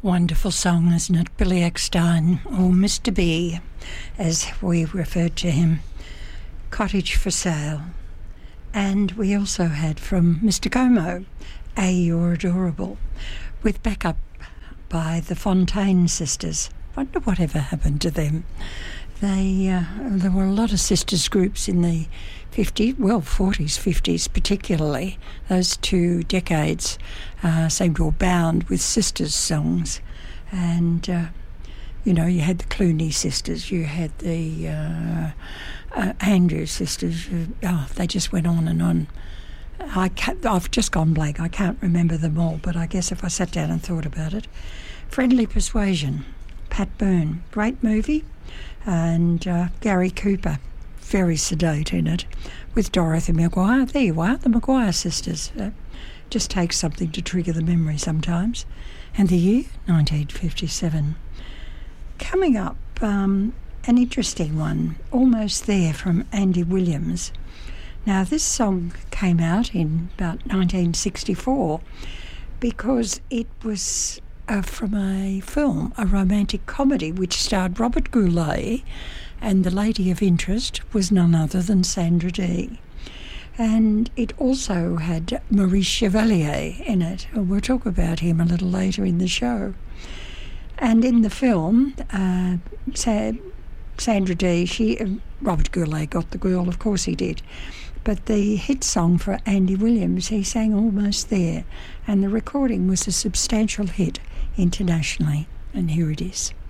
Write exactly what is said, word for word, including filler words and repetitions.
Wonderful song, isn't it? Billy Eckstine, or Mister B, as we referred to him. Cottage for Sale. And we also had from Mister Como, A, You're Adorable, with backup by the Fontaine sisters. Wonder whatever happened to them. They uh, there were a lot of sisters groups in the fifties, well, forties, fifties particularly. Those two decades uh, seemed to abound with sisters songs. And, uh, you know, you had the Clooney sisters, you had the uh, uh, Andrews sisters. Oh, they just went on and on. I can't, I've just gone blank. I can't remember them all, but I guess if I sat down and thought about it. Friendly Persuasion, Pat Byrne, great movie. And uh, Gary Cooper, very sedate in it, with Dorothy Maguire. There you are, the Maguire sisters. Uh, just takes something to trigger the memory sometimes. And the year, nineteen fifty-seven. Coming up, um, an interesting one, Almost There, from Andy Williams. Now, this song came out in about nineteen sixty-four because it was Uh, from a film, a romantic comedy, which starred Robert Goulet, and the lady of interest was none other than Sandra Dee. And it also had Maurice Chevalier in it. We'll talk about him a little later in the show. And in the film, uh, Sa- Sandra Dee, she, uh, Robert Goulet got the girl, of course he did. But the hit song for Andy Williams, he sang Almost There, and the recording was a substantial hit internationally, and here it is.